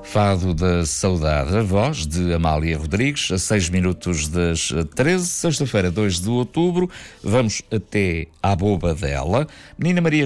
Fado da Saudade, a voz de Amália Rodrigues, a 6 minutos das 13, sexta-feira, 2 de outubro. Vamos até à Bobadela. Menina Maria